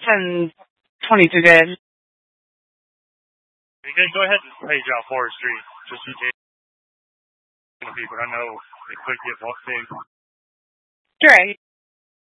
1022 good. You can go ahead and page out forestry, just in case people. I know it could get booked in. Sure.